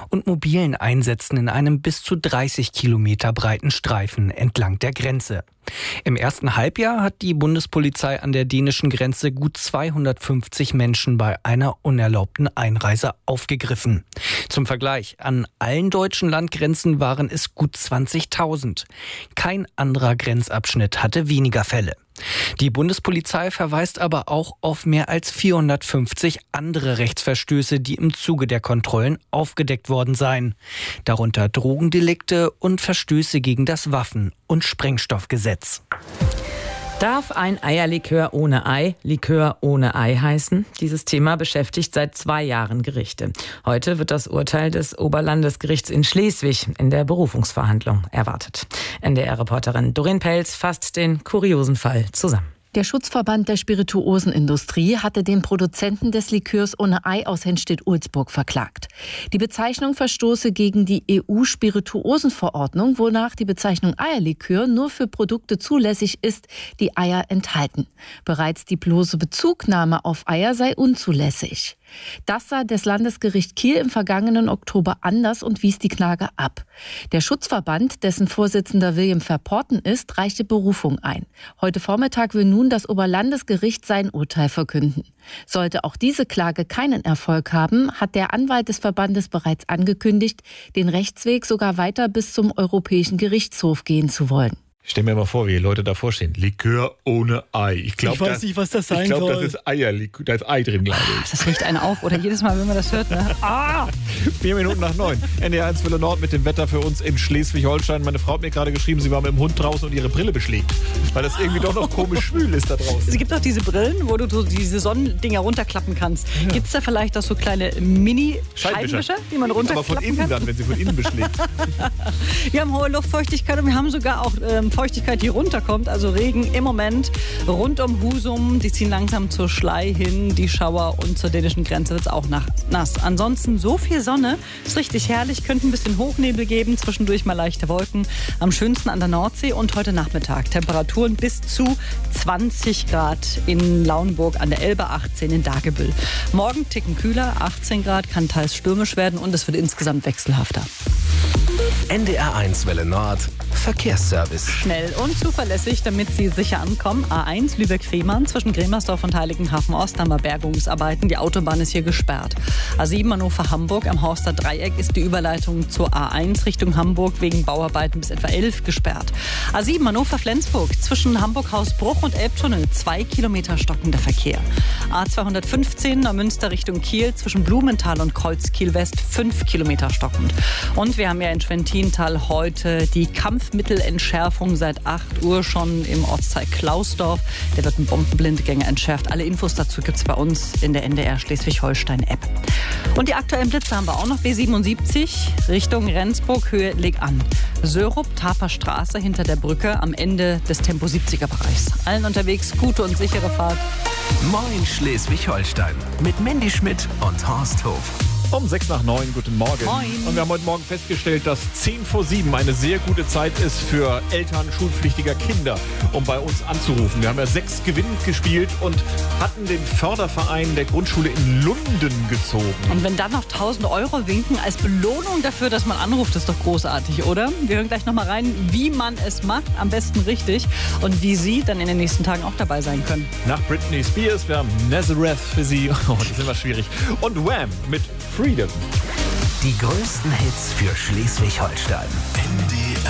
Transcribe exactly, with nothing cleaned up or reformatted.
und mobilen Einsätzen in einem bis zu dreißig Kilometer breiten Streifen entlang der Grenze. Im ersten Halbjahr hat die Bundespolizei an der dänischen Grenze gut zweihundertfünfzig Menschen bei einer unerlaubten Einreise aufgegriffen. Zum Vergleich, an allen deutschen Landgrenzen waren es gut zwanzigtausend. Kein anderer Grenzabschnitt hatte weniger Fälle. Die Bundespolizei verweist aber auch auf mehr als vierhundertfünfzig andere Rechtsverstöße, die im Zuge der Kontrollen aufgedeckt worden seien. Darunter Drogendelikte und Verstöße gegen das Waffen- und Sprengstoffgesetz. Darf ein Eierlikör ohne Ei Likör ohne Ei heißen? Dieses Thema beschäftigt seit zwei Jahren Gerichte. Heute wird das Urteil des Oberlandesgerichts in Schleswig in der Berufungsverhandlung erwartet. N D R-Reporterin Doreen Pelz fasst den kuriosen Fall zusammen. Der Schutzverband der Spirituosenindustrie hatte den Produzenten des Likörs ohne Ei aus Henstedt-Ulzburg verklagt. Die Bezeichnung verstoße gegen die E U-Spirituosenverordnung, wonach die Bezeichnung Eierlikör nur für Produkte zulässig ist, die Eier enthalten. Bereits die bloße Bezugnahme auf Eier sei unzulässig. Das sah das Landesgericht Kiel im vergangenen Oktober anders und wies die Klage ab. Der Schutzverband, dessen Vorsitzender William Verporten ist, reichte Berufung ein. Heute Vormittag will nun das Oberlandesgericht sein Urteil verkünden. Sollte auch diese Klage keinen Erfolg haben, hat der Anwalt des Verbandes bereits angekündigt, den Rechtsweg sogar weiter bis zum Europäischen Gerichtshof gehen zu wollen. Ich stell mir mal vor, wie die Leute davor stehen. Likör ohne Ei. Ich, glaub, ich weiß das, nicht, was das sein ich glaub, soll. Das ist Eierlikör. Da ist Ei drin, glaube ich. Das riecht einen auf, oder jedes Mal, wenn man das hört. Ne? Ah! Vier Minuten nach neun. N D R eins Welle Nord mit dem Wetter für uns in Schleswig-Holstein. Meine Frau hat mir gerade geschrieben, sie war mit dem Hund draußen und ihre Brille beschlägt. Weil das irgendwie doch noch komisch schwül ist da draußen. Es gibt auch diese Brillen, wo du so diese Sonnendinger runterklappen kannst. Ja. Gibt es da vielleicht auch so kleine Mini-Scheibenwischer, die man runterklappen Aber von innen kann? dann, wenn sie von innen beschlägt. Wir haben hohe Luftfeuchtigkeit und wir haben sogar auch ähm, Feuchtigkeit, die runterkommt. Also Regen im Moment rund um Husum. Die ziehen langsam zur Schlei hin, die Schauer, und zur dänischen Grenze wird es auch nach, nass. Ansonsten so viel Sonne, ist richtig herrlich, könnte ein bisschen Hochnebel geben, zwischendurch mal leichte Wolken. Am schönsten an der Nordsee und heute Nachmittag. Temperaturen bis zu zwanzig Grad in Lauenburg an der Elbe, achtzehn in Dagebüll. Morgen ticken kühler, achtzehn Grad, kann teils stürmisch werden und es wird insgesamt wechselhafter. N D R eins Welle Nord Verkehrsservice. Schnell und zuverlässig, damit Sie sicher ankommen. A eins Lübeck-Fehmarn zwischen Gremersdorf und Heiligenhafen-Ost haben wir Bergungsarbeiten. Die Autobahn ist hier gesperrt. A sieben Hannover-Hamburg am Horster Dreieck ist die Überleitung zur A eins Richtung Hamburg wegen Bauarbeiten bis etwa elf gesperrt. A sieben Hannover-Flensburg zwischen Hamburg-Hausbruch und Elbtunnel zwei Kilometer stockender Verkehr. A zweihundertfünfzehn Neumünster Richtung Kiel zwischen Blumenthal und Kreuzkiel-West fünf Kilometer stockend. Und wir haben ja in Schwentintal heute die Kampfmittelentschärfung seit acht Uhr schon im Ortsteil Klausdorf. Der wird ein Bombenblindgänger entschärft. Alle Infos dazu gibt es bei uns in der N D R Schleswig-Holstein-App. Und die aktuellen Blitze haben wir auch noch. B siebenundsiebzig Richtung Rendsburg, Höhe Leg an. Sörup, Taper Straße hinter der Brücke am Ende des Tempo siebziger Bereichs. Allen unterwegs gute und sichere Fahrt. Moin Schleswig-Holstein mit Mandy Schmidt und Horst Hof. Um sechs nach neun, guten Morgen. Moin. Und wir haben heute Morgen festgestellt, dass zehn vor sieben eine sehr gute Zeit ist für Eltern schulpflichtiger Kinder, um bei uns anzurufen. Wir haben ja sechs gewinnend gespielt und hatten den Förderverein der Grundschule in Lunden gezogen. Und wenn dann noch tausend Euro winken als Belohnung dafür, dass man anruft, ist doch großartig, oder? Wir hören gleich nochmal rein, wie man es macht, am besten richtig, und wie Sie dann in den nächsten Tagen auch dabei sein können. Nach Britney Spears, wir haben Nazareth für Sie. Oh, das ist immer schwierig. Und Wham! Mit Freedom. Die größten Hits für Schleswig-Holstein. N D R